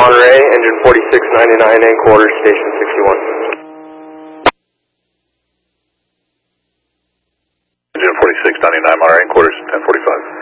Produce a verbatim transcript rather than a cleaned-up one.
Monterey, engine forty-six ninety-nine, in quarters, station sixty-one. Engine forty-six ninety-nine, Monterey, in quarters, ten forty-five.